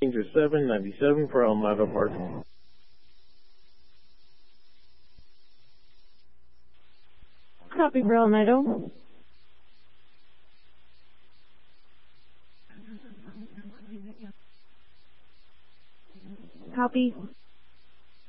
to 797 for Almada Park. Copy for El Nido. Copy.